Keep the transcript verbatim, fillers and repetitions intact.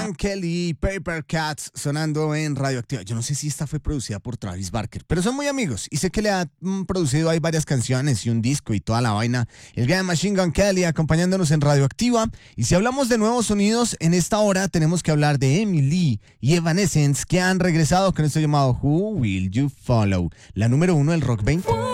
Gun Kelly y Paper Cats sonando en Radioactiva. Yo no sé si esta fue producida por Travis Barker, pero son muy amigos y sé que le ha mm, producido ahí varias canciones y un disco y toda la vaina. El gran Machine Gun Kelly acompañándonos en Radioactiva. Y si hablamos de nuevos sonidos, en esta hora tenemos que hablar de Emily y Evanescence, que han regresado con esto llamado Who Will You Follow, la número uno del Rock veinte.